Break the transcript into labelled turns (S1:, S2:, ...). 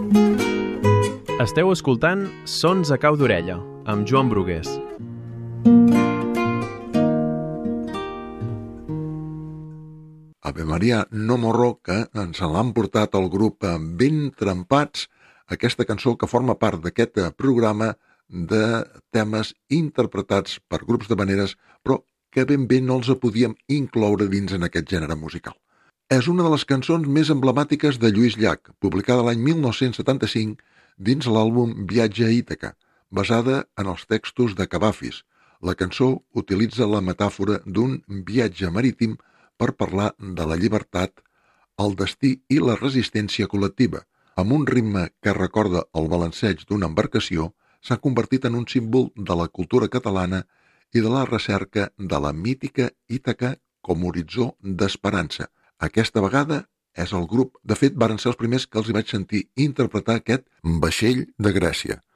S1: Esteu escoltant Sons a cau d'orella, amb Joan Brugués.
S2: Ave Maria no morro, que ens l'han portat el grup Ben Trempats, aquesta cançó que forma part d'aquest programa de temes interpretats per grups d'havaneres, però que ben bé no els podíem incloure dins en aquest gènere musical. És una de les cançons més emblemàtiques de Lluís Llach, publicada l'any 1975 dins l'àlbum Viatge a Ítaca, basada en els textos de Cavafis. La cançó utilitza la metàfora d'un viatge marítim per parlar de la llibertat, el destí i la resistència col·lectiva. Amb un ritme que recorda el balanceig d'una embarcació, s'ha convertit en un símbol de la cultura catalana i de la recerca de la mítica Ítaca com a horitzó d'esperança. Aquesta vegada és el grup, de fet, varen ser els primers que els hi vaig sentir interpretar aquest vaixell de Grècia.